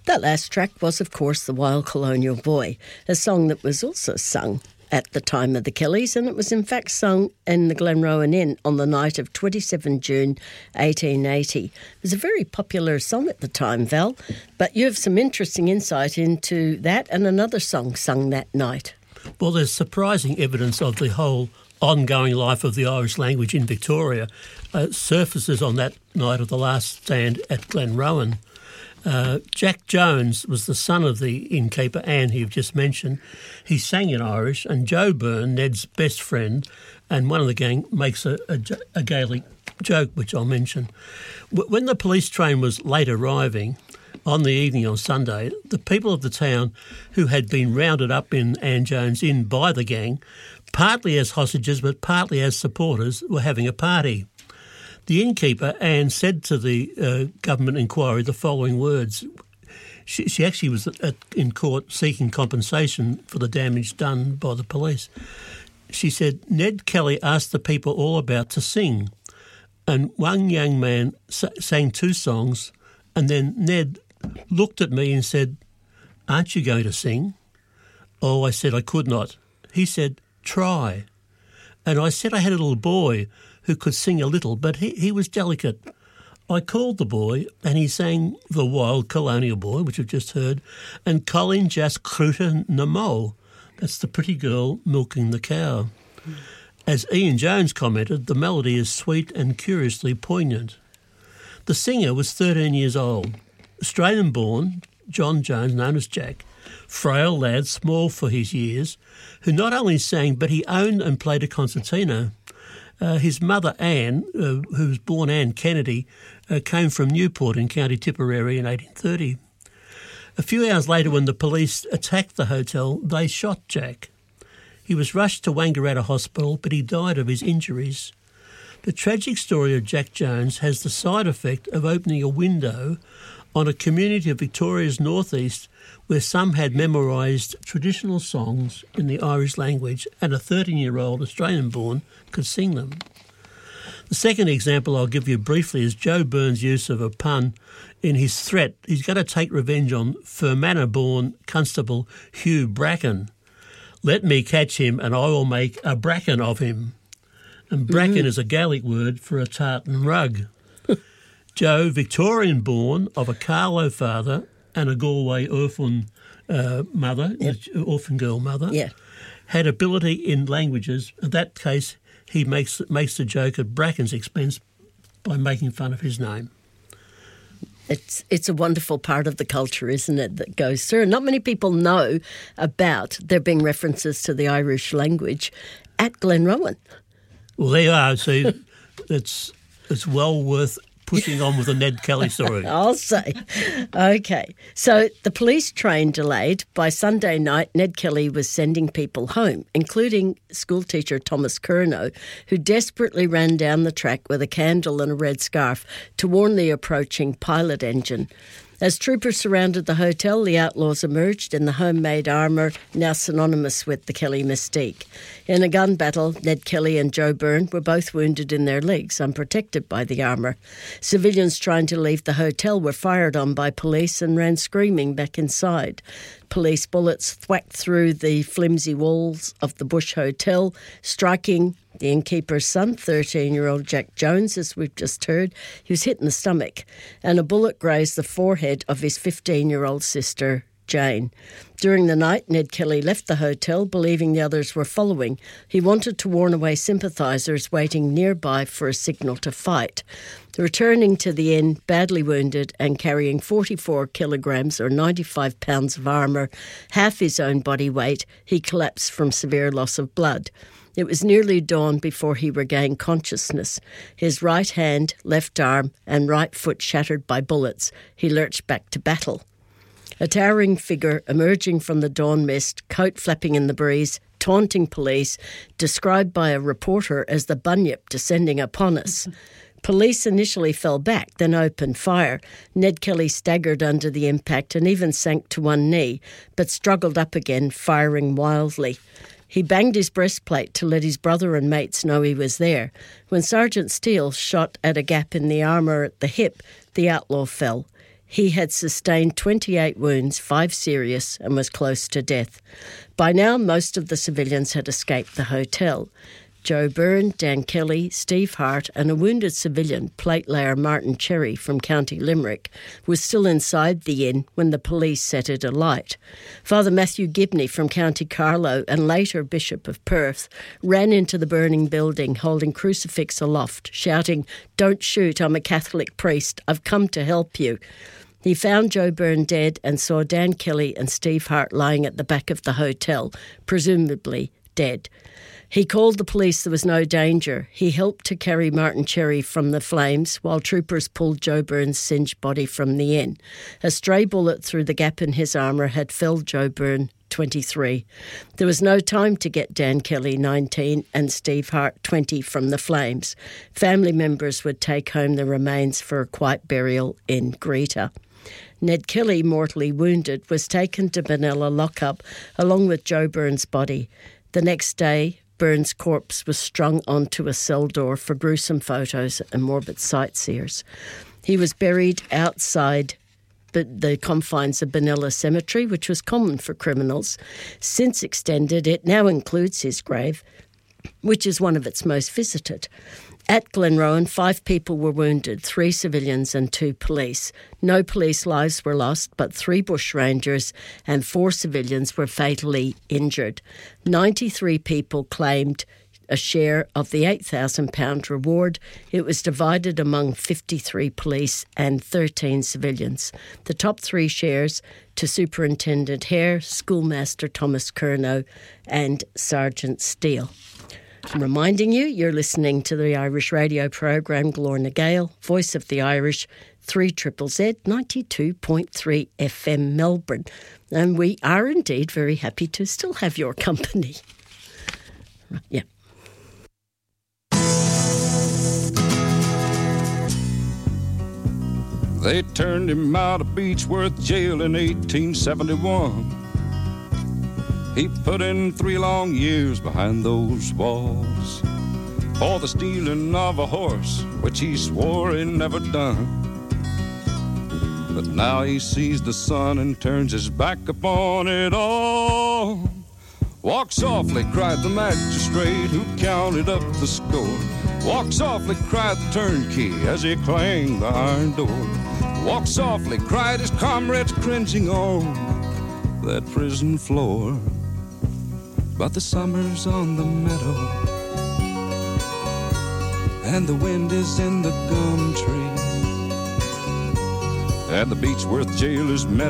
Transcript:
That last track was, of course, The Wild Colonial Boy, a song that was also sung at the time of the Kellys, and it was in fact sung in the Glenrowan Inn on the night of 27 June 1880. It was a very popular song at the time, Val, but you have some interesting insight into that and another song sung that night. Well, there's surprising evidence of the whole ongoing life of the Irish language in Victoria surfaces on that night of the last stand at Glenrowan. Jack Jones was the son of the innkeeper, Anne, who you've just mentioned. He sang in Irish, and Joe Byrne, Ned's best friend, and one of the gang, makes a Gaelic joke, which I'll mention. When the police train was late arriving on the evening on Sunday, the people of the town who had been rounded up in Anne Jones' Inn by the gang, partly as hostages but partly as supporters, were having a party. The innkeeper, Anne, said to the government inquiry the following words. She actually was in court seeking compensation for the damage done by the police. She said, Ned Kelly asked the people all about to sing, and one young man sang 2 songs, and then Ned looked at me and said, aren't you going to sing? Oh, I said I could not. He said, try. And I said I had a little boy who could sing a little, but he was delicate. I called the boy and he sang The Wild Colonial Boy, which we've just heard, and Colin Jas Cruta na Mo. That's the pretty girl milking the cow. As Ian Jones commented, the melody is sweet and curiously poignant. The singer was 13 years old. Australian-born John Jones, known as Jack, frail lad, small for his years, who not only sang but he owned and played a concertina. His mother, Anne, who was born Anne Kennedy, came from Newport in County Tipperary in 1830. A few hours later, when the police attacked the hotel, they shot Jack. He was rushed to Wangaratta Hospital, but he died of his injuries. The tragic story of Jack Jones has the side effect of opening a window on a community of Victoria's northeast where some had memorised traditional songs in the Irish language and a 13-year-old Australian-born could sing them. The second example I'll give you briefly is Joe Byrne's use of a pun in his threat. He's going to take revenge on Fermanagh-born Constable Hugh Bracken. Let me catch him and I will make a bracken of him. And bracken is a Gaelic word for a tartan rug. Joe, Victorian-born, of a Carlow father and a Galway orphan mother, orphan girl mother, had ability in languages. In that case, he makes the joke at Bracken's expense by making fun of his name. It's a wonderful part of the culture, isn't it, that goes through. Not many people know about there being references to the Irish language at Glenrowan. Well, there you are. See, it's well worth pushing on with the Ned Kelly story. I'll say. Okay. So the police train delayed. By Sunday night, Ned Kelly was sending people home, including schoolteacher Thomas Curnow, who desperately ran down the track with a candle and a red scarf to warn the approaching pilot engine. As troopers surrounded the hotel, the outlaws emerged in the homemade armour now synonymous with the Kelly mystique. In a gun battle, Ned Kelly and Joe Byrne were both wounded in their legs, unprotected by the armour. Civilians trying to leave the hotel were fired on by police and ran screaming back inside. Police bullets thwacked through the flimsy walls of the Bush Hotel, striking the innkeeper's son, 13-year-old Jack Jones, as we've just heard. He was hit in the stomach, and a bullet grazed the forehead of his 15-year-old sister, Jane. During the night, Ned Kelly left the hotel, believing the others were following. He wanted to warn away sympathisers waiting nearby for a signal to fight. Returning to the inn, badly wounded and carrying 44 kilograms or 95 pounds of armour, half his own body weight, he collapsed from severe loss of blood. It was nearly dawn before he regained consciousness. His right hand, left arm and right foot shattered by bullets, he lurched back to battle. A towering figure emerging from the dawn mist, coat flapping in the breeze, taunting police, described by a reporter as the bunyip descending upon us. Police initially fell back, then opened fire. Ned Kelly staggered under the impact and even sank to one knee, but struggled up again, firing wildly. He banged his breastplate to let his brother and mates know he was there. When Sergeant Steele shot at a gap in the armour at the hip, the outlaw fell. He had sustained 28 wounds, 5 serious, and was close to death. By now, most of the civilians had escaped the hotel. Joe Byrne, Dan Kelly, Steve Hart, and a wounded civilian, platelayer Martin Cherry from County Limerick, was still inside the inn when the police set it alight. Father Matthew Gibney from County Carlow and later Bishop of Perth ran into the burning building holding crucifix aloft, shouting, "Don't shoot, I'm a Catholic priest, I've come to help you." He found Joe Byrne dead and saw Dan Kelly and Steve Hart lying at the back of the hotel, presumably dead. He called the police. There was no danger. He helped to carry Martin Cherry from the flames while troopers pulled Joe Byrne's singed body from the inn. A stray bullet through the gap in his armour had felled Joe Byrne, 23. There was no time to get Dan Kelly, 19, and Steve Hart, 20, from the flames. Family members would take home the remains for a quiet burial in Greta. Ned Kelly, mortally wounded, was taken to Benalla lockup along with Joe Byrne's body. The next day, Byrne's corpse was strung onto a cell door for gruesome photos and morbid sightseers. He was buried outside the confines of Benalla Cemetery, which was common for criminals. Since extended, it now includes his grave, which is one of its most visited. At Glenrowan, 5 people were wounded, 3 civilians and 2 police. No police lives were lost, but 3 bushrangers and 4 civilians were fatally injured. 93 people claimed a share of the £8,000 reward. It was divided among 53 police and 13 civilians. The top 3 shares to Superintendent Hare, Schoolmaster Thomas Curnow and Sergeant Steele. I'm reminding you, you're listening to the Irish radio program Glorna Gale, Voice of the Irish, 3ZZZ 92.3 FM Melbourne. And we are indeed very happy to still have your company. Yeah. They turned him out of Beechworth Jail in 1871. He put in 3 long years behind those walls for the stealing of a horse, which he swore he'd never done. But now he sees the sun and turns his back upon it all. Walk softly, cried the magistrate who counted up the score. Walk softly, cried the turnkey as he clanged the iron door. Walk softly, cried his comrades cringing on that prison floor. But the summer's on the meadow, and the wind is in the gum tree, and the Beechworth jail is met